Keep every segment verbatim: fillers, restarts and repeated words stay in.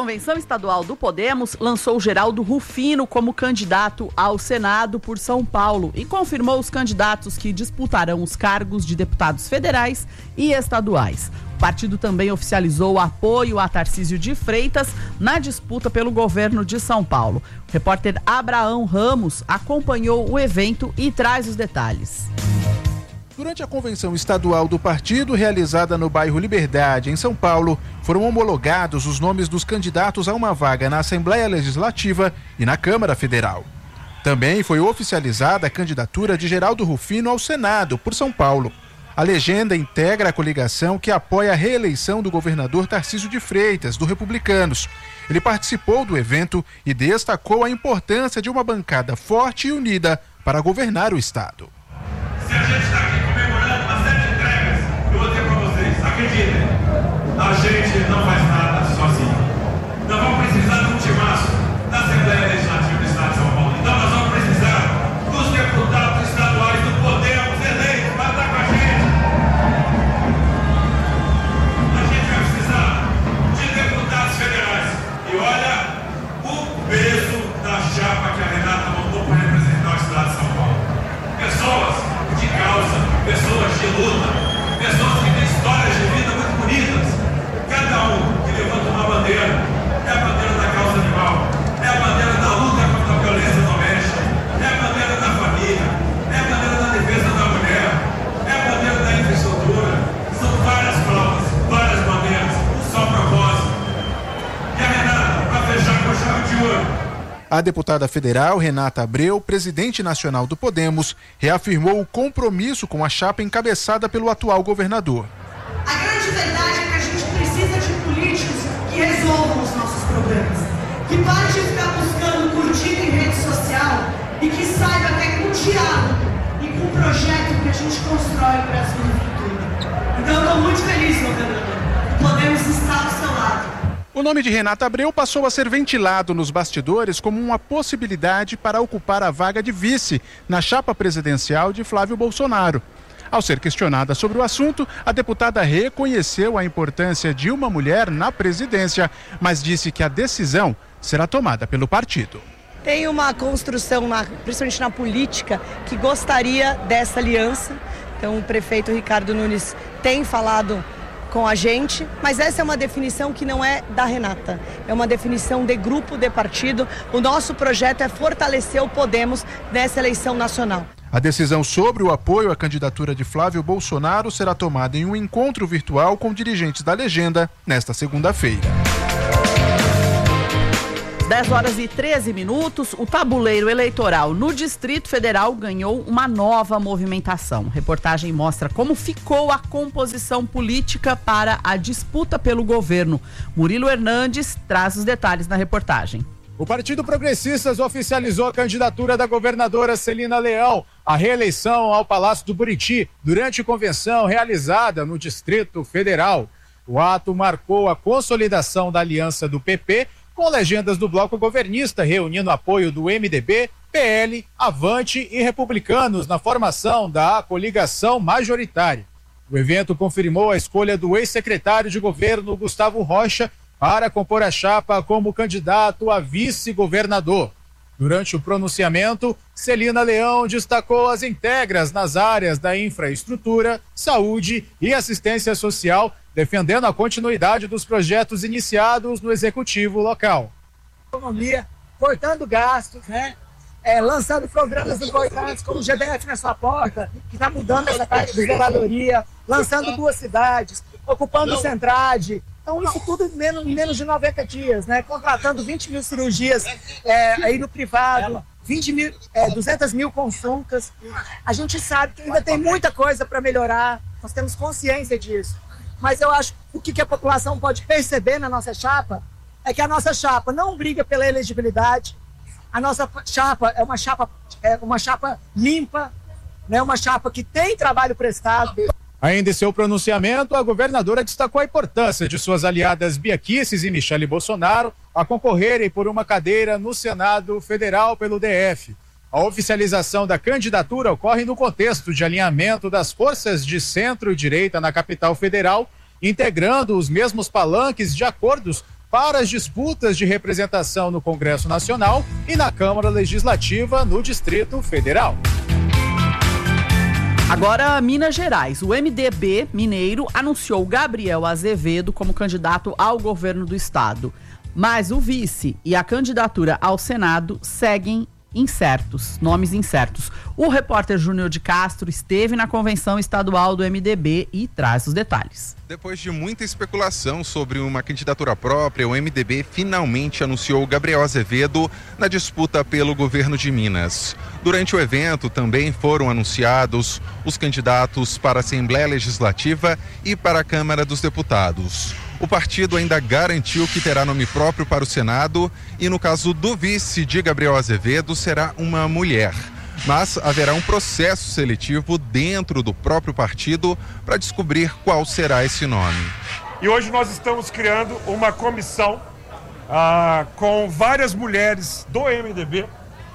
convenção estadual do Podemos lançou Geraldo Rufino como candidato ao Senado por São Paulo e confirmou os candidatos que disputarão os cargos de deputados federais e estaduais. O partido também oficializou o apoio a Tarcísio de Freitas na disputa pelo governo de São Paulo. O repórter Abraão Ramos acompanhou o evento e traz os detalhes. Durante a convenção estadual do partido, realizada no bairro Liberdade, em São Paulo, foram homologados os nomes dos candidatos a uma vaga na Assembleia Legislativa e na Câmara Federal. Também foi oficializada a candidatura de Geraldo Rufino ao Senado, por São Paulo. A legenda integra a coligação que apoia a reeleição do governador Tarcísio de Freitas, do Republicanos. Ele participou do evento e destacou a importância de uma bancada forte e unida para governar o estado. Se a gente está aqui comemorando uma série de entregas, eu vou dizer para vocês, acreditem, a gente não faz nada sozinho. Nós vamos precisar de um timaço da Assembleia Legislativa do Estado de São Paulo. Então nós vamos precisar dos deputados estaduais do Podemos eleitos para estar com a gente. A gente vai precisar de deputados federais. E olha o peso da chapa que a Renata montou para representar o Estado de São Paulo. Pessoas de causa, pessoas de luta, pessoas que têm histórias de vida muito bonitas. Cada um que levanta uma bandeira, é a bandeira da causa animal, é a bandeira da luta contra a violência doméstica, é a bandeira da família, é a bandeira da defesa da mulher, é a bandeira da infraestrutura. São várias provas, várias bandeiras, um só propósito. E a Renata, para fechar com chave de ouro. A deputada federal Renata Abreu, presidente nacional do Podemos, reafirmou o compromisso com a chapa encabeçada pelo atual governador. A grande verdade é que a gente precisa de políticos que resolvam os nossos problemas, que parem de ficar buscando curtida em rede social e que saiba que é com diálogo e com um projeto que a gente constrói o Brasil no futuro. Então eu estou muito feliz, governador. Podemos estar ao seu lado. O nome de Renata Abreu passou a ser ventilado nos bastidores como uma possibilidade para ocupar a vaga de vice na chapa presidencial de Flávio Bolsonaro. Ao ser questionada sobre o assunto, a deputada reconheceu a importância de uma mulher na presidência, mas disse que a decisão será tomada pelo partido. Tem uma construção, na, principalmente na política, que gostaria dessa aliança. Então o prefeito Ricardo Nunes tem falado com a gente, mas essa é uma definição que não é da Renata, é uma definição de grupo, de partido. O nosso projeto é fortalecer o Podemos nessa eleição nacional. A decisão sobre o apoio à candidatura de Flávio Bolsonaro será tomada em um encontro virtual com dirigentes da legenda nesta segunda-feira. dez horas e treze minutos, o tabuleiro eleitoral no Distrito Federal ganhou uma nova movimentação. A reportagem mostra como ficou a composição política para a disputa pelo governo. Murilo Hernandes traz os detalhes na reportagem. O Partido Progressistas oficializou a candidatura da governadora Celina Leão à reeleição ao Palácio do Buriti durante convenção realizada no Distrito Federal. O ato marcou a consolidação da aliança do P P com legendas do bloco governista, reunindo apoio do M D B, P L, Avante e Republicanos na formação da coligação majoritária. O evento confirmou a escolha do ex-secretário de governo Gustavo Rocha para compor a chapa como candidato a vice-governador. Durante o pronunciamento, Celina Leão destacou as integras nas áreas da infraestrutura, saúde e assistência social, defendendo a continuidade dos projetos iniciados no executivo local. Economia, cortando gastos, né? É, lançando programas importantes como o G D F na sua porta, que está mudando essa parte de zeladoria, lançando duas cidades, ocupando o Centrade. Então isso tudo em menos, em menos de noventa dias, né? Contratando vinte mil cirurgias é, aí no privado, vinte mil, é, duzentas mil consultas. A gente sabe que ainda tem muita coisa para melhorar, nós temos consciência disso. Mas eu acho que o que a população pode perceber na nossa chapa é que a nossa chapa não briga pela elegibilidade. A nossa chapa é uma chapa, é uma chapa limpa, né? Uma chapa que tem trabalho prestado. Ainda em seu pronunciamento, a governadora destacou a importância de suas aliadas Bia Kicis e Michele Bolsonaro a concorrerem por uma cadeira no Senado Federal pelo D F. A oficialização da candidatura ocorre no contexto de alinhamento das forças de centro e direita na capital federal, integrando os mesmos palanques de acordos para as disputas de representação no Congresso Nacional e na Câmara Legislativa no Distrito Federal. Agora, Minas Gerais. O M D B mineiro anunciou Gabriel Azevedo como candidato ao governo do estado. Mas o vice e a candidatura ao Senado seguem incertos, nomes incertos. O repórter Júnior de Castro esteve na convenção estadual do M D B e traz os detalhes. Depois de muita especulação sobre uma candidatura própria, o M D B finalmente anunciou Gabriel Azevedo na disputa pelo governo de Minas. Durante o evento também foram anunciados os candidatos para a Assembleia Legislativa e para a Câmara dos Deputados. O partido ainda garantiu que terá nome próprio para o Senado e, no caso do vice de Gabriel Azevedo, será uma mulher. Mas haverá um processo seletivo dentro do próprio partido para descobrir qual será esse nome. E hoje nós estamos criando uma comissão ah, com várias mulheres do M D B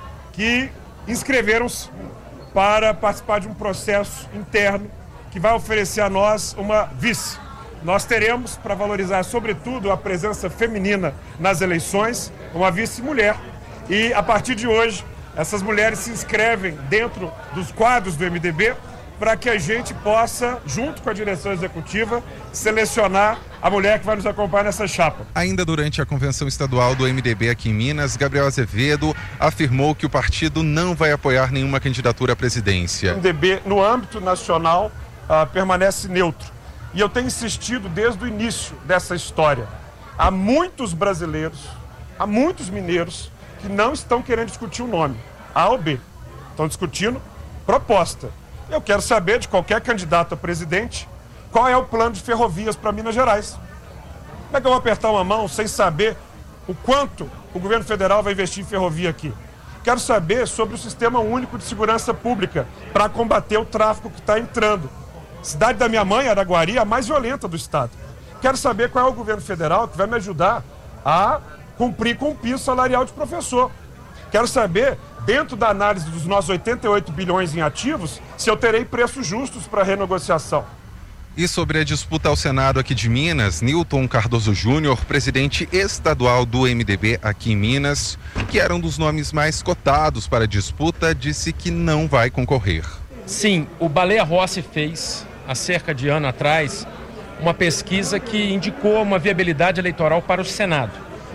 que inscreveram-se para participar de um processo interno que vai oferecer a nós uma vice. Nós teremos, para valorizar sobretudo a presença feminina nas eleições, uma vice-mulher. E a partir de hoje, essas mulheres se inscrevem dentro dos quadros do M D B para que a gente possa, junto com a direção executiva, selecionar a mulher que vai nos acompanhar nessa chapa. Ainda durante a convenção estadual do M D B aqui em Minas, Gabriel Azevedo afirmou que o partido não vai apoiar nenhuma candidatura à presidência. O M D B, no âmbito nacional, uh, permanece neutro. E eu tenho insistido desde o início dessa história. Há muitos brasileiros, há muitos mineiros que não estão querendo discutir o nome, A ou B. Estão discutindo proposta. Eu quero saber de qualquer candidato a presidente qual é o plano de ferrovias para Minas Gerais. Como é que eu vou apertar uma mão sem saber o quanto o governo federal vai investir em ferrovia aqui? Quero saber sobre o Sistema Único de Segurança Pública para combater o tráfico que está entrando. Cidade da minha mãe, Araguari, a mais violenta do estado. Quero saber qual é o governo federal que vai me ajudar a cumprir com o piso salarial de professor. Quero saber, dentro da análise dos nossos oitenta e oito bilhões em ativos, se eu terei preços justos para renegociação. E sobre a disputa ao Senado aqui de Minas, Nilton Cardoso Júnior, presidente estadual do M D B aqui em Minas, que era um dos nomes mais cotados para a disputa, disse que não vai concorrer. Sim, o Baleia Rossi fez, há cerca de ano atrás, uma pesquisa que indicou uma viabilidade eleitoral para o Senado.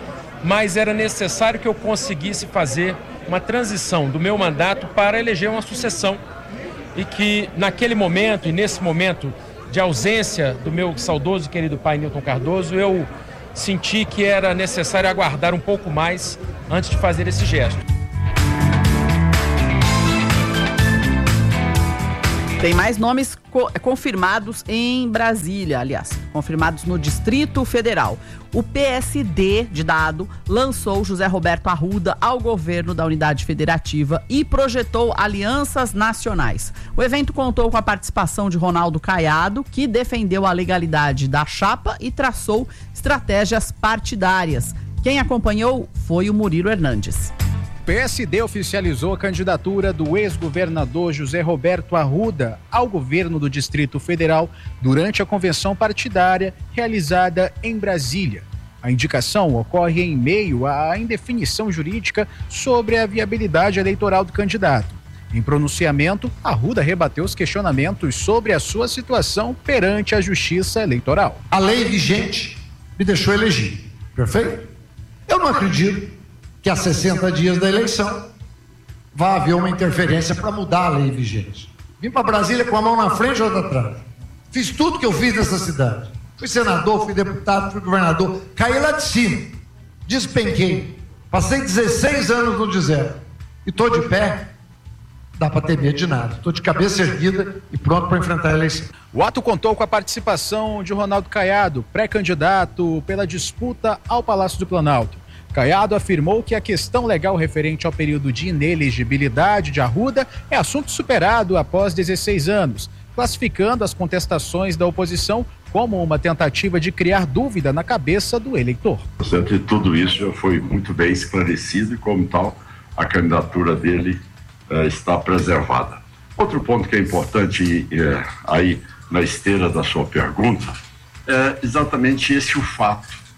Mas era necessário que eu conseguisse fazer uma transição do meu mandato para eleger uma sucessão. E que naquele momento e nesse momento de ausência do meu saudoso e querido pai Nilton Cardoso, eu senti que era necessário aguardar um pouco mais antes de fazer esse gesto. Tem mais nomes co- confirmados em Brasília, aliás, confirmados no Distrito Federal. O P S D de Dado lançou José Roberto Arruda ao governo da Unidade Federativa e projetou alianças nacionais. O evento contou com a participação de Ronaldo Caiado, que defendeu a legalidade da chapa e traçou estratégias partidárias. Quem acompanhou foi o Murilo Hernandes. O P S D oficializou a candidatura do ex-governador José Roberto Arruda ao governo do Distrito Federal durante a convenção partidária realizada em Brasília. A indicação ocorre em meio à indefinição jurídica sobre a viabilidade eleitoral do candidato. Em pronunciamento, Arruda rebateu os questionamentos sobre a sua situação perante a Justiça Eleitoral. A lei vigente me deixou eleger, perfeito? Eu não acredito que há sessenta dias da eleição vai haver uma interferência para mudar a lei vigente. Vim para Brasília com a mão na frente e outra atrás. Fiz tudo que eu fiz nessa cidade. Fui senador, fui deputado, fui governador. Caí lá de cima. Despenquei. Passei dezesseis anos no deserto. E estou de pé. Dá para ter medo de nada. Estou de cabeça erguida e pronto para enfrentar a eleição. O ato contou com a participação de Ronaldo Caiado, pré-candidato pela disputa ao Palácio do Planalto. Caiado afirmou que a questão legal referente ao período de inelegibilidade de Arruda é assunto superado após dezesseis anos, classificando as contestações da oposição como uma tentativa de criar dúvida na cabeça do eleitor. Portanto, tudo isso já foi muito bem esclarecido e, como tal, a candidatura dele eh, está preservada. Outro ponto que é importante eh, aí na esteira da sua pergunta é exatamente esse o fato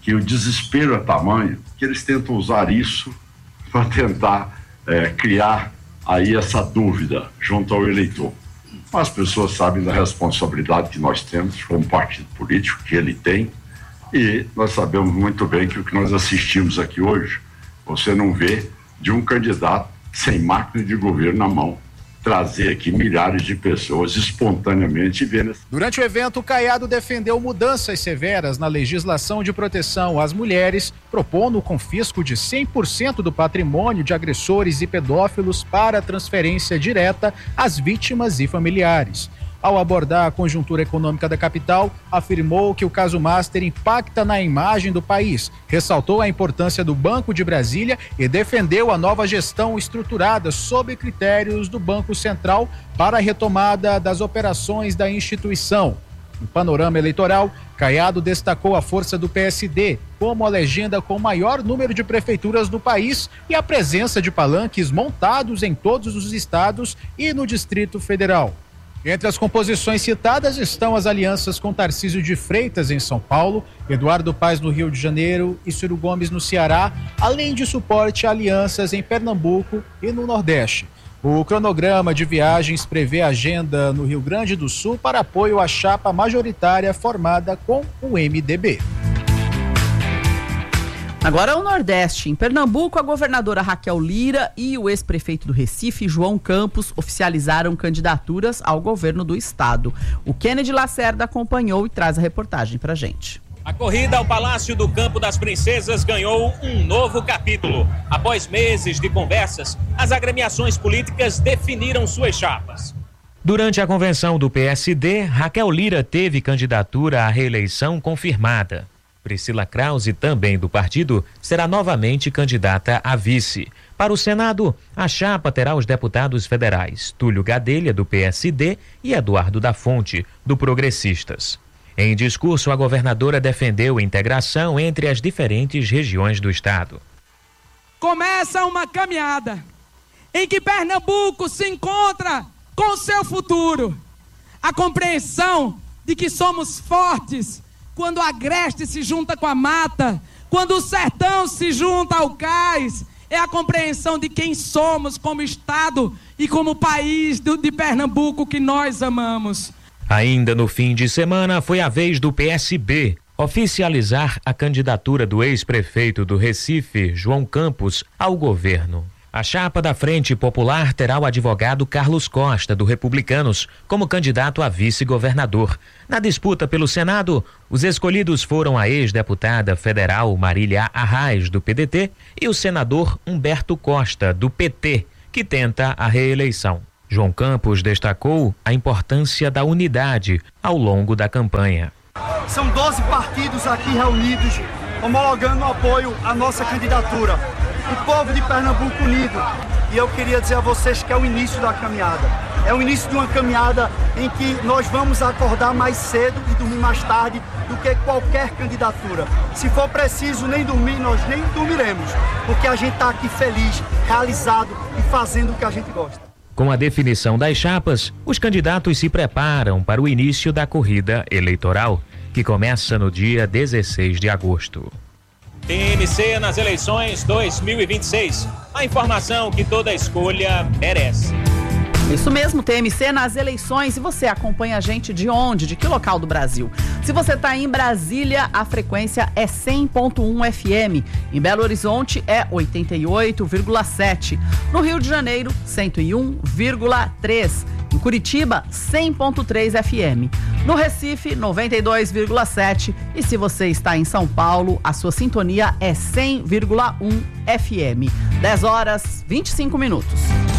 que o desespero é tamanho que eles tentam usar isso para tentar é, criar aí essa dúvida junto ao eleitor. As pessoas sabem da responsabilidade que nós temos como partido político, que ele tem, e nós sabemos muito bem que o que nós assistimos aqui hoje, você não vê de um candidato sem máquina de governo na mão trazer aqui milhares de pessoas espontaneamente vendo. Durante o evento, Caiado defendeu mudanças severas na legislação de proteção às mulheres, propondo o confisco de cem por cento do patrimônio de agressores e pedófilos para transferência direta às vítimas e familiares. Ao abordar a conjuntura econômica da capital, afirmou que o caso Master impacta na imagem do país, ressaltou a importância do Banco de Brasília e defendeu a nova gestão estruturada sob critérios do Banco Central para a retomada das operações da instituição. No panorama eleitoral, Caiado destacou a força do P S D como a legenda com maior número de prefeituras do país e a presença de palanques montados em todos os estados e no Distrito Federal. Entre as composições citadas estão as alianças com Tarcísio de Freitas em São Paulo, Eduardo Paes no Rio de Janeiro e Ciro Gomes no Ceará, além de suporte a alianças em Pernambuco e no Nordeste. O cronograma de viagens prevê agenda no Rio Grande do Sul para apoio à chapa majoritária formada com o M D B. Agora é o Nordeste. Em Pernambuco, a governadora Raquel Lira e o ex-prefeito do Recife, João Campos, oficializaram candidaturas ao governo do estado. O Kennedy Lacerda acompanhou e traz a reportagem pra gente. A corrida ao Palácio do Campo das Princesas ganhou um novo capítulo. Após meses de conversas, as agremiações políticas definiram suas chapas. Durante a convenção do P S D, Raquel Lira teve candidatura à reeleição confirmada. Priscila Krause, também do partido, será novamente candidata a vice. Para o Senado, a chapa terá os deputados federais Túlio Gadelha, do P S D, e Eduardo da Fonte, do Progressistas. Em discurso, a governadora defendeu a integração entre as diferentes regiões do estado. Começa uma caminhada em que Pernambuco se encontra com seu futuro. A compreensão de que somos fortes quando a agreste se junta com a mata, quando o sertão se junta ao cais, é a compreensão de quem somos como estado e como país do, de Pernambuco que nós amamos. Ainda no fim de semana foi a vez do P S B oficializar a candidatura do ex-prefeito do Recife, João Campos, ao governo. A chapa da Frente Popular terá o advogado Carlos Costa, do Republicanos, como candidato a vice-governador. Na disputa pelo Senado, os escolhidos foram a ex-deputada federal Marília Arraes, do P D T, e o senador Humberto Costa, do P T, que tenta a reeleição. João Campos destacou a importância da unidade ao longo da campanha. São doze partidos aqui reunidos, homologando o apoio à nossa candidatura. O povo de Pernambuco unido. E eu queria dizer a vocês que é o início da caminhada. É o início de uma caminhada em que nós vamos acordar mais cedo e dormir mais tarde do que qualquer candidatura. Se for preciso nem dormir, nós nem dormiremos, porque a gente está aqui feliz, realizado e fazendo o que a gente gosta. Com a definição das chapas, os candidatos se preparam para o início da corrida eleitoral, que começa no dia dezesseis de agosto. T M C nas eleições dois mil e vinte e seis. A informação que toda escolha merece. Isso mesmo, T M C nas eleições. E você acompanha a gente de onde? De que local do Brasil? Se você está em Brasília, a frequência é cem ponto um F M. Em Belo Horizonte é oitenta e oito vírgula sete. No Rio de Janeiro, cento e um vírgula três. Em Curitiba, cem ponto três F M. No Recife, noventa e dois vírgula sete. E se você está em São Paulo, a sua sintonia é cem vírgula um F M. dez horas, vinte e cinco minutos.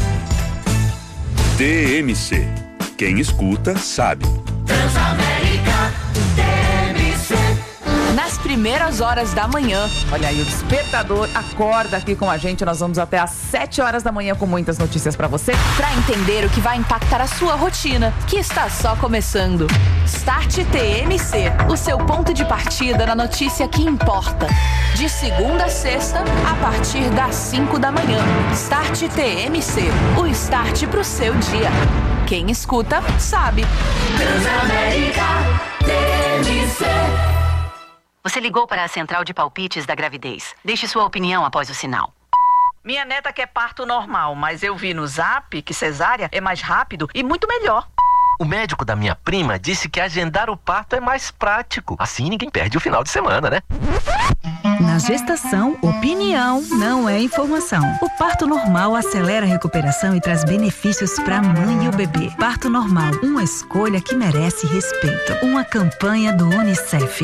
T M C. Quem escuta, sabe. Transamérica, T M C. Nas primeiras horas da manhã. Olha aí, o despertador acorda aqui com a gente. Nós vamos até às sete horas da manhã com muitas notícias pra você. Pra entender o que vai impactar a sua rotina, que está só começando. Start T M C, o seu ponto de partida na notícia que importa. De segunda a sexta, a partir das cinco da manhã. Start T M C, o start pro seu dia. Quem escuta, sabe. Transamérica, T M C. Você ligou para a central de palpites da gravidez. Deixe sua opinião após o sinal. Minha neta quer parto normal, mas eu vi no Zap que cesárea é mais rápido e muito melhor. O médico da minha prima disse que agendar o parto é mais prático. Assim ninguém perde o final de semana, né? Na gestação, opinião não é informação. O parto normal acelera a recuperação e traz benefícios para a mãe e o bebê. Parto normal, uma escolha que merece respeito. Uma campanha do UNICEF.